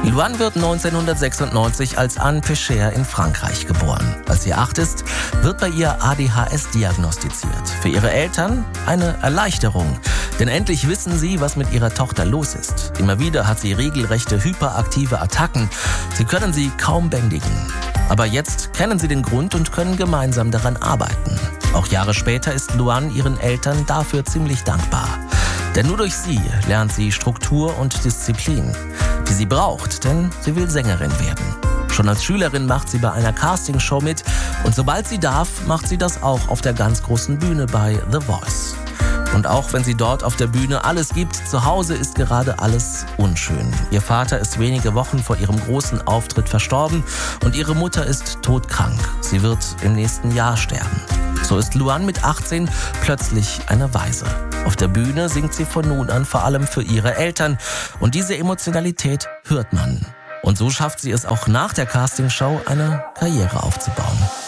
Luan wird 1996 als Anne Pécher in Frankreich geboren. Als sie 8 ist, wird bei ihr ADHS diagnostiziert. Für ihre Eltern eine Erleichterung. Denn endlich wissen sie, was mit ihrer Tochter los ist. Immer wieder hat sie regelrechte hyperaktive Attacken. Sie können sie kaum bändigen. Aber jetzt kennen sie den Grund und können gemeinsam daran arbeiten. Auch Jahre später ist Luan ihren Eltern dafür ziemlich dankbar. Denn nur durch sie lernt sie Struktur und Disziplin, die sie braucht, denn sie will Sängerin werden. Schon als Schülerin macht sie bei einer Castingshow mit und sobald sie darf, macht sie das auch auf der ganz großen Bühne bei The Voice. Und auch wenn sie dort auf der Bühne alles gibt, zu Hause ist gerade alles unschön. Ihr Vater ist wenige Wochen vor ihrem großen Auftritt verstorben und ihre Mutter ist todkrank. Sie wird im nächsten Jahr sterben. So ist Luan mit 18 plötzlich eine Waise. Auf der Bühne singt sie von nun an vor allem für ihre Eltern und diese Emotionalität hört man. Und so schafft sie es auch nach der Castingshow, eine Karriere aufzubauen.